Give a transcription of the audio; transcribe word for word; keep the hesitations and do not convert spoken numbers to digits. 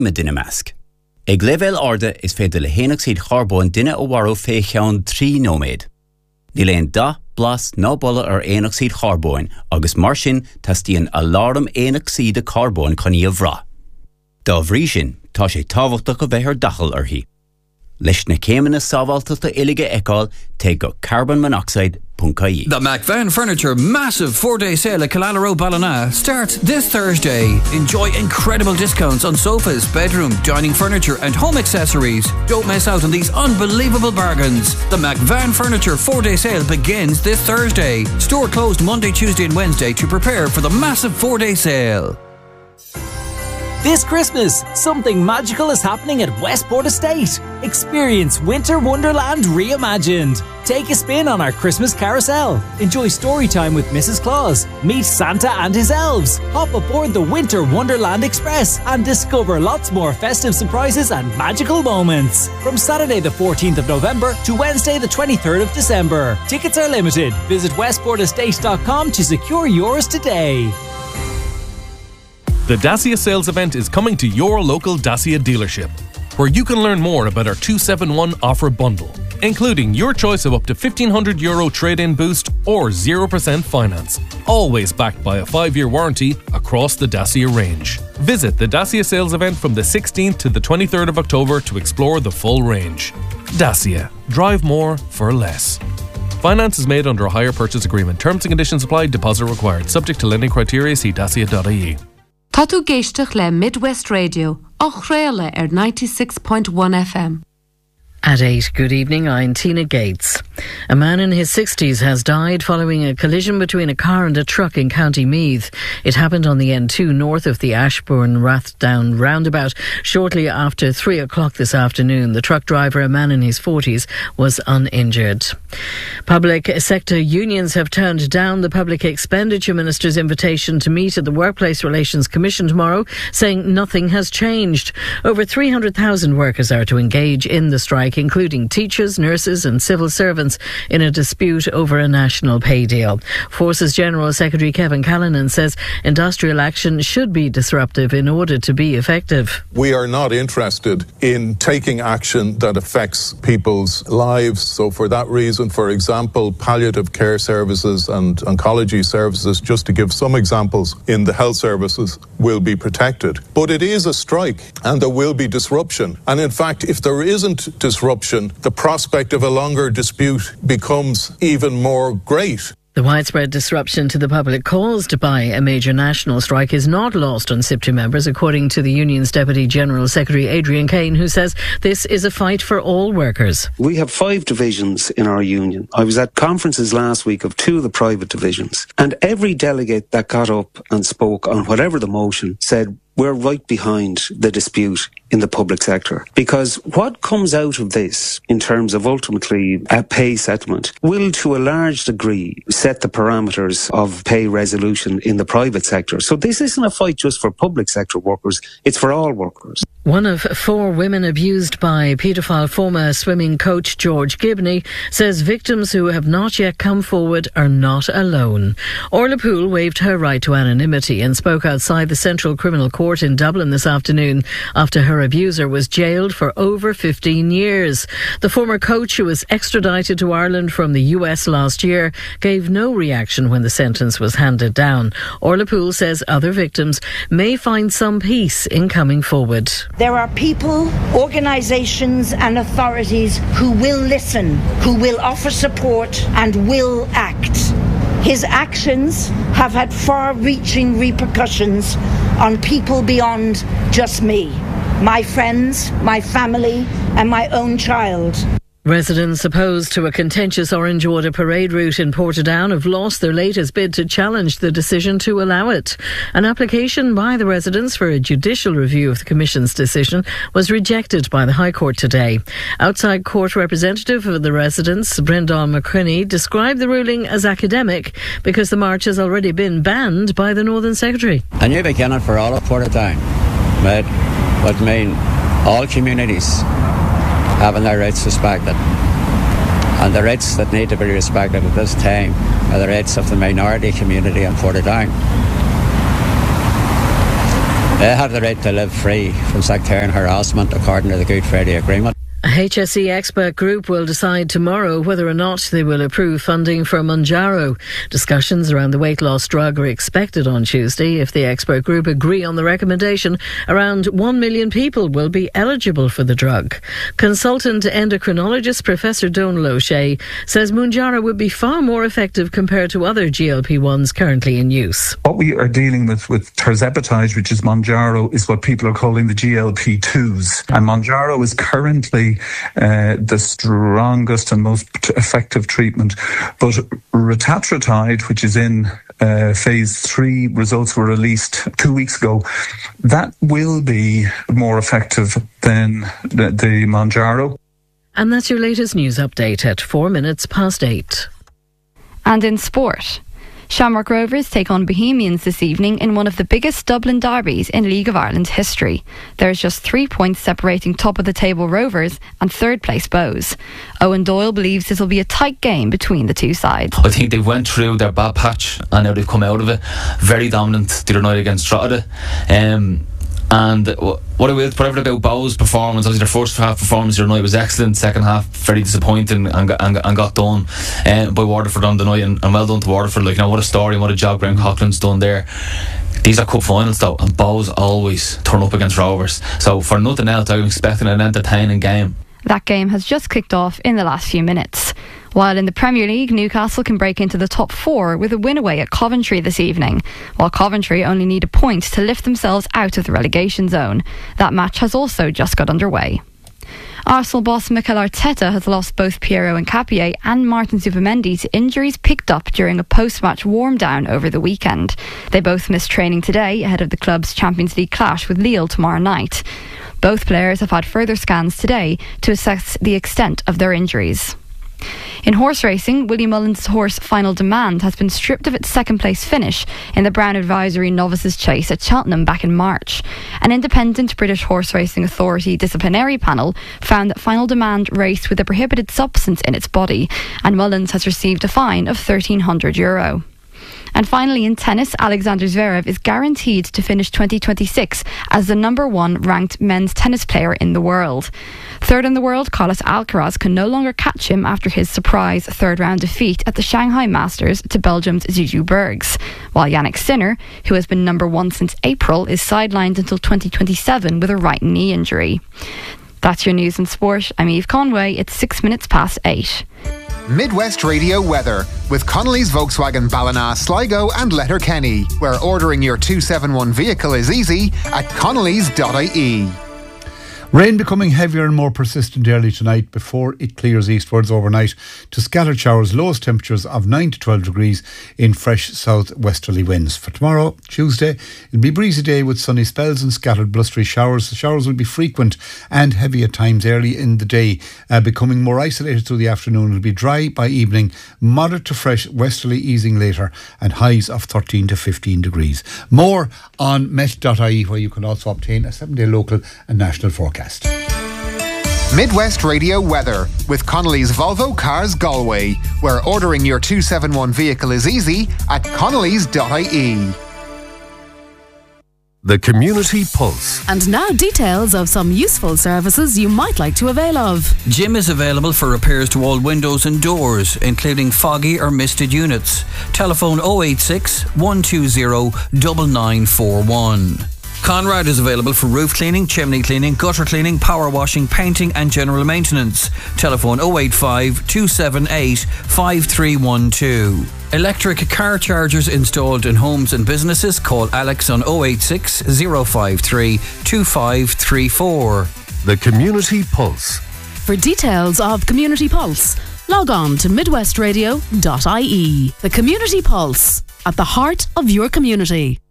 me duine measc. Ag leibhéil arda is féidir le héanach siad charbón duine ó warú fé cheann trí nóméid. Ní léon da blas ná bolla ar éanach siad charbón agus mar sin tastíonn alarm éanach siad a carbón chuní a bhrá. Dá bhrí sin tá sé tábhachtach go bheith ar dachal arthaí. Leis na céimeanna sábháilteachta uilige eicáil té go carbon monoxide dot I E. The McVan Furniture massive four-day sale at Killala Ballina starts this Thursday. Enjoy incredible discounts on sofas, bedroom, dining furniture and home accessories. Don't miss out on these unbelievable bargains. The McVan Furniture four-day sale begins this Thursday. Store closed Monday, Tuesday and Wednesday to prepare for the massive four-day sale. This Christmas, something magical is happening at Westport Estate. Experience Winter Wonderland reimagined. Take a spin on our Christmas carousel. Enjoy story time with Missus Claus. Meet Santa and his elves. Hop aboard the Winter Wonderland Express and discover lots more festive surprises and magical moments. From Saturday the fourteenth of November to Wednesday the twenty-third of December. Tickets are limited. Visit westport estate dot com to secure yours today. The Dacia sales event is coming to your local Dacia dealership, where you can learn more about our two seven one offer bundle, including your choice of up to fifteen hundred euro trade-in boost or zero percent finance, always backed by a five-year warranty across the Dacia range. Visit the Dacia sales event from the sixteenth to the twenty-third of October to explore the full range. Dacia. Drive more for less. Finance is made under a hire purchase agreement. Terms and conditions apply. Deposit required. Subject to lending criteria. See dacia dot I E. Tá tú géisteach le Midwest Radio, ach réile ar ninety-six point one F M. At eight, good evening, I'm Tina Gates. A man in his sixties has died following a collision between a car and a truck in County Meath. It happened on the N two north of the Ashbourne-Rathdown roundabout shortly after three o'clock this afternoon. The truck driver, a man in his forties, was uninjured. Public sector unions have turned down the Public Expenditure Minister's invitation to meet at the Workplace Relations Commission tomorrow, saying nothing has changed. Over three hundred thousand workers are to engage in the strike, including teachers, nurses and civil servants, in a dispute over a national pay deal. Forces General Secretary Kevin Callanan says industrial action should be disruptive in order to be effective. We are not interested in taking action that affects people's lives. So for that reason, for example, palliative care services and oncology services, just to give some examples in the health services, will be protected. But it is a strike and there will be disruption. And in fact, if there isn't disruption, Disruption, the prospect of a longer dispute becomes even more great. The widespread disruption to the public caused by a major national strike is not lost on S I P T U members, according to the union's Deputy General Secretary Adrian Kane, who says this is a fight for all workers. We have five divisions in our union. I was at conferences last week of two of the private divisions, and every delegate that got up and spoke on whatever the motion said, we're right behind the dispute in the public sector. Because what comes out of this in terms of ultimately a pay settlement will to a large degree set the parameters of pay resolution in the private sector. So this isn't a fight just for public sector workers, it's for all workers. One of four women abused by paedophile former swimming coach George Gibney says victims who have not yet come forward are not alone. Orla Poole waived her right to anonymity and spoke outside the Central Criminal Court in Dublin this afternoon after her abuser was jailed for over fifteen years. The former coach, who was extradited to Ireland from the U S last year, gave no reaction when the sentence was handed down. Orla Poole says other victims may find some peace in coming forward. There are people, organisations and authorities who will listen, who will offer support and will act. His actions have had far-reaching repercussions on people beyond just me, my friends, my family and my own child. Residents opposed to a contentious Orange Order parade route in Portadown have lost their latest bid to challenge the decision to allow it. An application by the residents for a judicial review of the Commission's decision was rejected by the High Court today. Outside court representative of the residents, Brendan McCrinney, described the ruling as academic because the march has already been banned by the Northern Secretary. I knew they cannot for all of Portadown, but what mean all communities having their rights respected. And the rights that need to be respected at this time are the rights of the minority community in Portadown. They have the right to live free from sectarian harassment according to the Good Friday Agreement. A H S E expert group will decide tomorrow whether or not they will approve funding for Mounjaro. Discussions around the weight loss drug are expected on Tuesday. If the expert group agree on the recommendation, around one million people will be eligible for the drug. Consultant endocrinologist Professor Donal O'Shea says Mounjaro would be far more effective compared to other G L P ones currently in use. What we are dealing with with tirzepatide, which is Mounjaro, is what people are calling the G L P twos. And Mounjaro is currently Uh, the strongest and most effective treatment. But retatrutide, which is in uh, phase three, results were released two weeks ago, that will be more effective than the, the Mounjaro. And that's your latest news update at four minutes past eight. And in sport, Shamrock Rovers take on Bohemians this evening in one of the biggest Dublin derbies in League of Ireland history. There's just three points separating top of the table Rovers and third place Bows. Owen Doyle believes this will be a tight game between the two sides. I think they've went through their bad patch and now they've come out of it. Very dominant the other night against Drogheda. Um, And what I will, whatever about Bow's performance, obviously their first half performance the other night was excellent. Second half very disappointing and got, and, and got done uh, by Waterford on the night, and, and well done to Waterford. Like, you know, what a story and what a job Graham Coughlin's done there. These are cup finals though, and Bow's always turn up against Rovers. So for nothing else, I'm expecting an entertaining game. That game has just kicked off in the last few minutes. While in the Premier League, Newcastle can break into the top four with a win away at Coventry this evening, while Coventry only need a point to lift themselves out of the relegation zone. That match has also just got underway. Arsenal boss Mikel Arteta has lost both Piero Hincapié and Martin Zubimendi to injuries picked up during a post-match warm-down over the weekend. They both missed training today ahead of the club's Champions League clash with Lille tomorrow night. Both players have had further scans today to assess the extent of their injuries. In horse racing, William Mullins' horse Final Demand has been stripped of its second place finish in the Brown Advisory Novices Chase at Cheltenham back in March. An independent British Horse Racing Authority disciplinary panel found that Final Demand raced with a prohibited substance in its body, and Mullins has received a fine of thirteen hundred euro. And finally, in tennis, Alexander Zverev is guaranteed to finish twenty twenty-six as the number one ranked men's tennis player in the world. Third in the world, Carlos Alcaraz can no longer catch him after his surprise third-round defeat at the Shanghai Masters to Belgium's Zizou Bergs, while Yannick Sinner, who has been number one since April, is sidelined until twenty twenty-seven with a right knee injury. That's your news and sport. I'm Eve Conway. It's six minutes past eight. Midwest Radio weather with Connolly's Volkswagen Ballina, Sligo and Letterkenny, where ordering your two seventy-one vehicle is easy at connellys dot I E. Rain becoming heavier and more persistent early tonight before it clears eastwards overnight to scattered showers, lowest temperatures of nine to twelve degrees in fresh south-westerly winds. For tomorrow, Tuesday, it'll be a breezy day with sunny spells and scattered blustery showers. The showers will be frequent and heavy at times early in the day, uh, becoming more isolated through the afternoon. It'll be dry by evening, moderate to fresh westerly easing later, and highs of thirteen to fifteen degrees. More on met dot I E, where you can also obtain a seven-day local and national forecast. Midwest Radio weather with Connolly's Volvo Cars Galway, where ordering your two seventy-one vehicle is easy at connellys dot I E. The Community Pulse. And now details of some useful services you might like to avail of. Jim is available for repairs to all windows and doors, including foggy or misted units. Telephone oh eight six, one two zero, nine nine four one. Conrad is available for roof cleaning, chimney cleaning, gutter cleaning, power washing, painting and general maintenance. Telephone oh eight five, two seven eight, five three one two. Electric car chargers installed in homes and businesses. Call Alex on oh eight six, oh five three, two five three four. The Community Pulse. For details of Community Pulse, log on to midwest radio dot I E. The Community Pulse, at the heart of your community.